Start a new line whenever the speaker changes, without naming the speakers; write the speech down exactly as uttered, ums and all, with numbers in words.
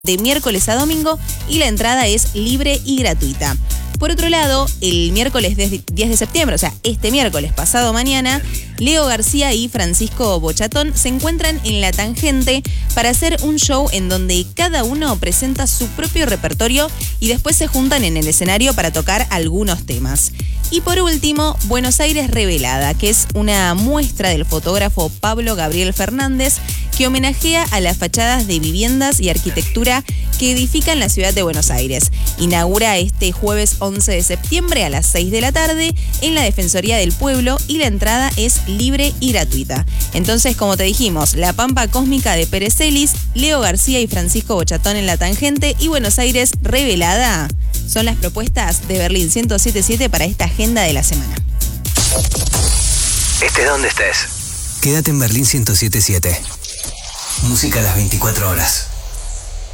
de miércoles a domingo y la entrada es libre y gratuita. Por otro lado, el miércoles diez de septiembre, o sea, este miércoles pasado mañana, Leo García y Francisco Bochatón se encuentran en La Tangente para hacer un show en donde cada uno presenta su propio repertorio y después se juntan en el escenario para tocar algunos temas. Y por último, Buenos Aires Revelada, que es una muestra del fotógrafo Pablo Gabriel Fernández que homenajea a las fachadas de viviendas y arquitectura que edifican la ciudad de Buenos Aires. Inaugura este jueves once de septiembre a las seis de la tarde en la Defensoría del Pueblo y la entrada es libre y gratuita. Entonces, como te dijimos, La Pampa Cósmica de Pérez Celis, Leo García y Francisco Bochatón en La Tangente y Buenos Aires Revelada son las propuestas de Berlín ciento siete punto siete para esta agenda de la semana.
Estés donde estés. Quédate en Berlín ciento siete punto siete. Música a las veinticuatro horas.